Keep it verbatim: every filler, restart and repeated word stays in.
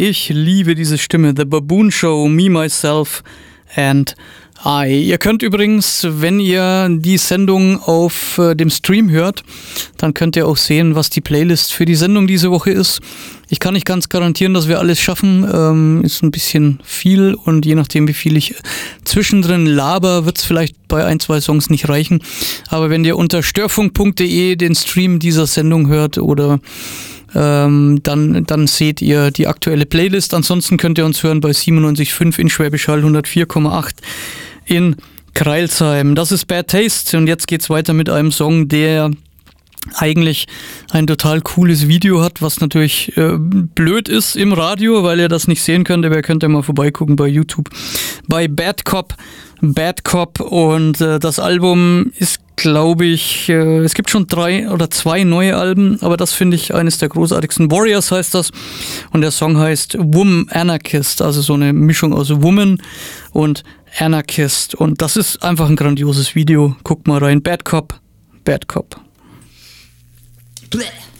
Ich liebe diese Stimme. The Baboon Show, Me, Myself and I. Ihr könnt übrigens, wenn ihr die Sendung auf äh, dem Stream hört, dann könnt ihr auch sehen, was die Playlist für die Sendung diese Woche ist. Ich kann nicht ganz garantieren, dass wir alles schaffen. Ähm, ist ein bisschen viel und je nachdem, wie viel ich zwischendrin laber, wird es vielleicht bei ein, zwei Songs nicht reichen. Aber wenn ihr unter störfunk punkt de den Stream dieser Sendung hört oder ähm, dann, dann seht ihr die aktuelle Playlist. Ansonsten könnt ihr uns hören bei siebenundneunzig Komma fünf in Schwäbisch Hall, hundertvier Komma acht in Crailsheim. Das ist Bad Taste und jetzt geht's weiter mit einem Song, der eigentlich ein total cooles Video hat, was natürlich äh, blöd ist im Radio, weil ihr das nicht sehen könnt, aber ihr könnt ja mal vorbeigucken bei YouTube. Bei Bad Cop, Bad Cop und äh, das Album ist, glaube ich, äh, es gibt schon drei oder zwei neue Alben, aber das finde ich eines der großartigsten. Warriors heißt das und der Song heißt Woman Anarchist, also so eine Mischung aus Woman und Anarchist und das ist einfach ein grandioses Video. Guckt mal rein. Bad Cop, Bad Cop. Blech.